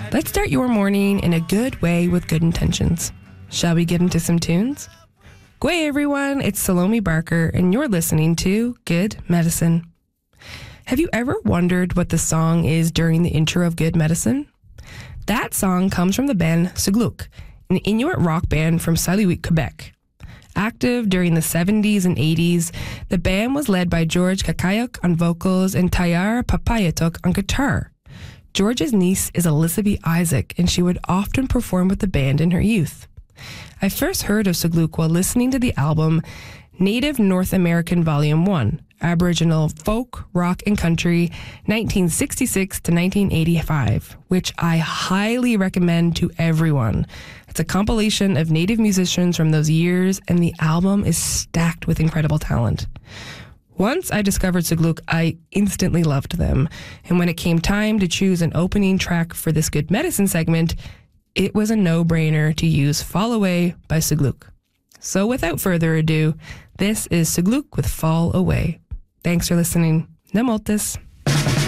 Let's start your morning in a good way with good intentions. Shall we get into some tunes? G'day everyone, it's Salome Barker and you're listening to Good Medicine. Have you ever wondered what the song is during the intro of Good Medicine? That song comes from the band Sigluk, an Inuit rock band from Saint-Louis, Quebec. Active during the 70s and 80s, the band was led by George Kakayuk on vocals and Tayar Papayatuk on guitar. George's niece is Elizabeth Isaac, and she would often perform with the band in her youth. I first heard of Sigluk while listening to the album Native North American Volume 1, Aboriginal Folk, Rock and Country, 1966 to 1985, which I highly recommend to everyone. It's a compilation of Native musicians from those years, and the album is stacked with incredible talent. Once I discovered Sigluk, I instantly loved them, and when it came time to choose an opening track for this Good Medicine segment, it was a no-brainer to use Fall Away by Sigluk. So without further ado, this is Sigluk with Fall Away. Thanks for listening. Namoltis.